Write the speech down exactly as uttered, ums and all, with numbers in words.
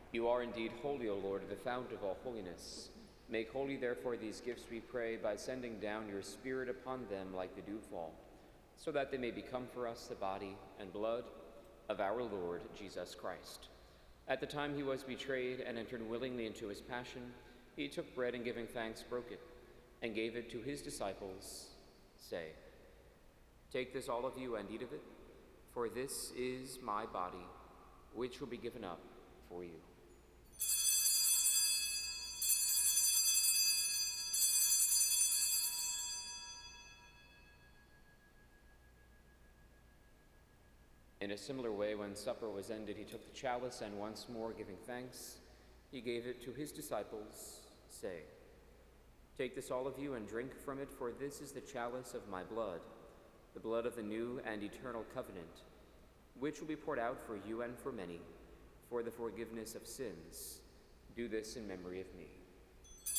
You are indeed holy, O Lord, the fount of all holiness. Make holy, therefore, these gifts, we pray, by sending down your Spirit upon them like the dewfall, so that they may become for us the body and blood of our Lord Jesus Christ. At the time he was betrayed and entered willingly into his passion, he took bread and giving thanks, broke it, and gave it to his disciples, saying, "Take this, all of you, and eat of it, for this is my body, which will be given up for you." In a similar way, when supper was ended, he took the chalice, and once more giving thanks, he gave it to his disciples, saying, "Take this, all of you, and drink from it, for this is the chalice of my blood, the blood of the new and eternal covenant, which will be poured out for you and for many, for the forgiveness of sins. Do this in memory of me."